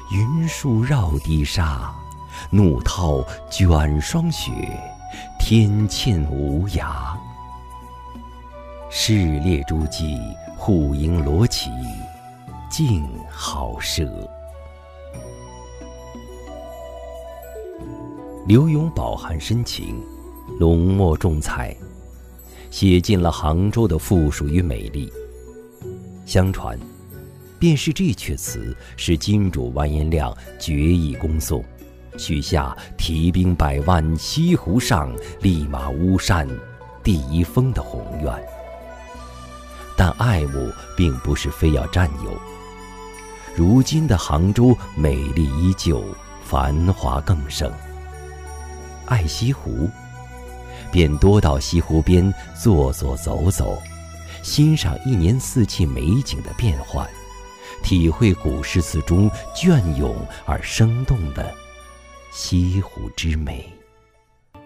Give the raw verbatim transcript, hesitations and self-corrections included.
云树绕堤沙，怒涛卷霜雪，天堑无涯。市列诸暨，户牨罗绮，静好舍。柳永饱含深情，浓墨重彩，写尽了杭州的富庶与美丽。相传，便是这阙词使金主完颜亮决意攻宋，许下提兵百万西湖上，立马巫山第一峰的宏愿。但爱慕并不是非要占有。如今的杭州美丽依旧，繁华更盛。爱西湖，便多到西湖边坐坐走走，欣赏一年四季美景的变幻，体会古诗词中隽永而生动的西湖之美。